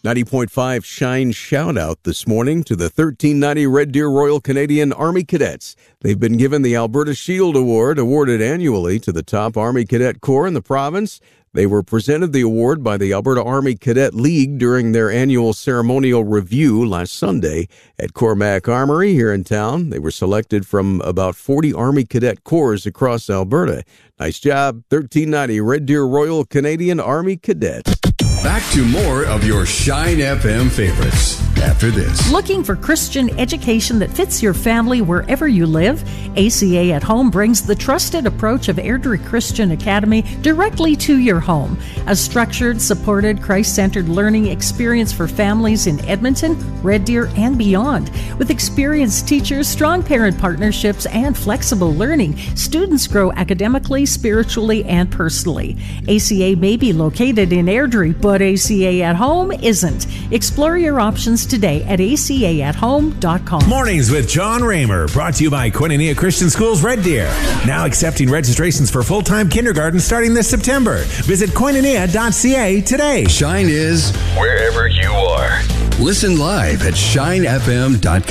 90.5 Shine shout out this morning to the 1390 Red Deer Royal Canadian Army Cadets. They've been given the Alberta Shield Award, awarded annually to the top Army Cadet Corps in the province. They were presented the award by the Alberta Army Cadet League during their annual ceremonial review last Sunday at Cormac Armory here in town. They were selected from about 40 Army Cadet Corps across Alberta. Nice job, 1390 Red Deer Royal Canadian Army Cadets. Back to more of your Shine FM favorites after this. Looking for Christian education that fits your family wherever you live? ACA at Home brings the trusted approach of Airdrie Christian Academy directly to your home. A structured, supported, Christ-centered learning experience for families in Edmonton, Red Deer, and beyond. With experienced teachers, strong parent partnerships, and flexible learning, students grow academically, spiritually, and personally. ACA may be located in Airdrie, but ACA at Home isn't. Explore your options today at acaathome.com. Mornings with John Raymer, brought to you by Koinonia Christian Schools Red Deer. Now accepting registrations for full-time kindergarten starting this September. Visit koinonia.ca today. Shine is wherever you are. Listen live at shinefm.com.